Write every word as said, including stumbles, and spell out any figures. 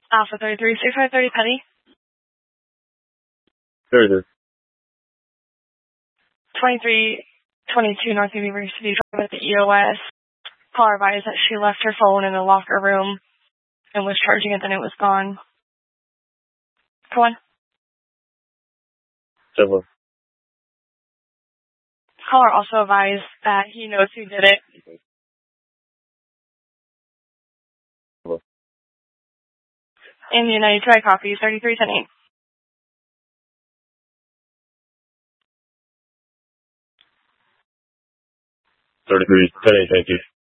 Alpha thirty-three, six five thirty Penny. thirty-three. twenty-three twenty-two North University Drive at the E O S. Caller advised that she left her phone in the locker room and was charging it, then it was gone. Come on. Seven. Caller also advised that he knows who did it. Seven. In the United Two, I copy thirty-three ten eight. thirty-three ten eight, thank you.